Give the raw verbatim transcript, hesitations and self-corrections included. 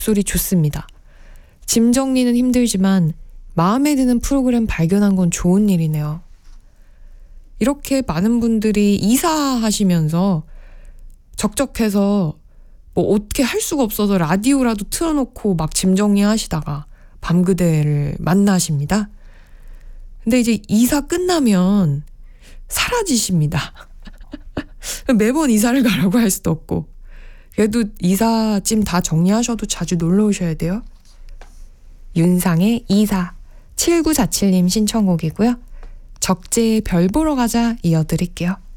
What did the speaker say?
목소리 좋습니다. 짐 정리는 힘들지만 마음에 드는 프로그램 발견한 건 좋은 일이네요. 이렇게 많은 분들이 이사하시면서 적적해서 뭐 어떻게 할 수가 없어서 라디오라도 틀어놓고 막 짐 정리하시다가 밤 그대를 만나십니다. 근데 이제 이사 끝나면 사라지십니다. 매번 이사를 가라고 할 수도 없고. 그래도 이삿짐 다 정리하셔도 자주 놀러 오셔야 돼요. 윤상의 이사, 칠구사칠님 신청곡이고요. 적재의 별 보러 가자 이어드릴게요.